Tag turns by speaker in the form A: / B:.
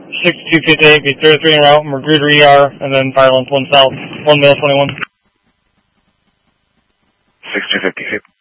A: 6258, be 33 en route, Magruder ER, and then fire length 1 south, 1 mil 21.
B: 6258.